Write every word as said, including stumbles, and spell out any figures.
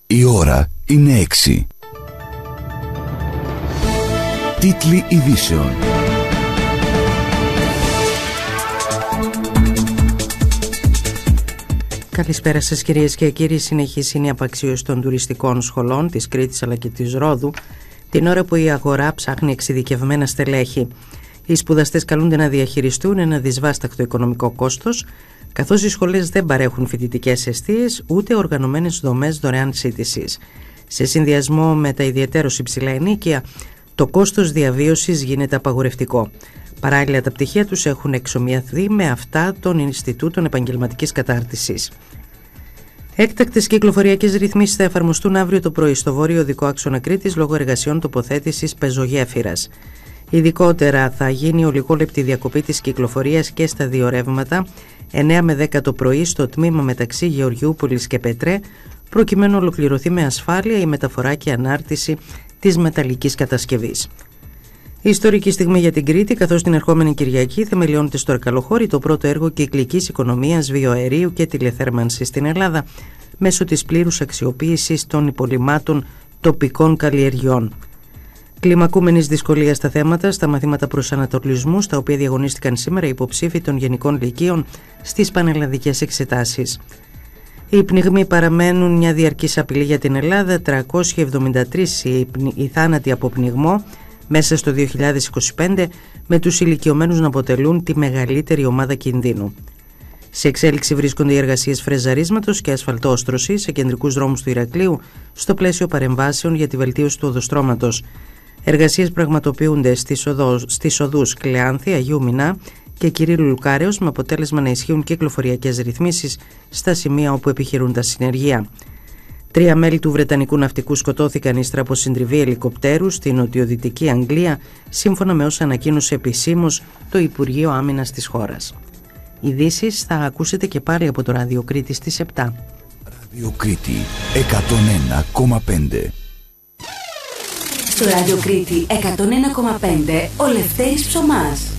Η ώρα είναι έξι. Τίτλοι ειδήσεων. Καλησπέρα σας κυρίες και κύριοι. Συνεχής είναι η απαξίωση των τουριστικών σχολών της Κρήτης αλλά και της Ρόδου, την ώρα που η αγορά ψάχνει εξειδικευμένα στελέχη. Οι σπουδαστές καλούνται να διαχειριστούν ένα δυσβάστακτο οικονομικό κόστος, καθώς οι σχολές δεν παρέχουν φοιτητικές εστίες ούτε οργανωμένες δομές δωρεάν σύντησης. Σε συνδυασμό με τα ιδιαιτέρως υψηλά ενίκια, το κόστος διαβίωσης γίνεται απαγορευτικό. Παράλληλα, τα πτυχία τους έχουν εξομοιωθεί με αυτά των Ινστιτούτων Επαγγελματικής Κατάρτισης. Έκτακτες κυκλοφοριακές ρυθμίσεις θα εφαρμοστούν αύριο το πρωί στο βόρειο οδικό άξονα Κρήτης λόγω εργασιών τοποθέτησης πεζογέφυρας. Ειδικότερα θα γίνει ολιγόλεπτη διακοπή της κυκλοφορίας και στα δύο ρεύματα εννέα με δέκα το πρωί στο τμήμα μεταξύ Γεωργιούπολης και Πετρέ, προκειμένου να ολοκληρωθεί με ασφάλεια η μεταφορά και ανάρτηση της μεταλλικής κατασκευής. Η ιστορική στιγμή για την Κρήτη, καθώς την ερχόμενη Κυριακή θεμελιώνεται στο Αρκαλοχώρι το πρώτο έργο κυκλικής οικονομίας βιοαερίου και τηλεθέρμανσης στην Ελλάδα μέσω της πλήρους αξιοποίησης των υπολειμμάτων τοπικών καλλιεργειών. Κλιμακούμενης δυσκολίας στα θέματα, στα μαθήματα προσανατολισμού, στα οποία διαγωνίστηκαν σήμερα οι υποψήφοι των γενικών λυκείων στις πανελλαδικές εξετάσεις. Οι πνιγμοί παραμένουν μια διαρκής απειλή για την Ελλάδα, τριακόσιοι εβδομήντα τρεις οι θάνατοι από πνιγμό μέσα στο δύο χιλιάδες είκοσι πέντε, με τους ηλικιωμένους να αποτελούν τη μεγαλύτερη ομάδα κινδύνου. Σε εξέλιξη βρίσκονται οι εργασίες φρεζαρίσματος και ασφαλτόστρωσης σε κεντρικούς δρόμους του Ηρακλείου, στο πλαίσιο παρεμβάσεων για τη βελτίωση του οδοστρώματος. Εργασίες πραγματοποιούνται στις, οδός, στις οδούς Κλεάνθη, Αγίου Μινά και Κυρίλου Λουκάρεως, με αποτέλεσμα να ισχύουν κυκλοφοριακές ρυθμίσεις στα σημεία όπου επιχειρούν τα συνεργεία. Τρία μέλη του Βρετανικού ναυτικού σκοτώθηκαν ύστερα από συντριβή ελικοπτέρου στην νοτιοδυτική Αγγλία, σύμφωνα με όσα ανακοίνωσε επισήμως το Υπουργείο Άμυνας της χώρας. Ειδήσεις θα ακούσετε και πάλι από το Ράδιο Κρήτη στις επτά. Ράδιο Κρήτη εκατόν ένα κόμμα πέντε. Στο Ράδιο Κρήτη εκατόν ένα κόμμα πέντε ο Λευτέρης Ψωμάς.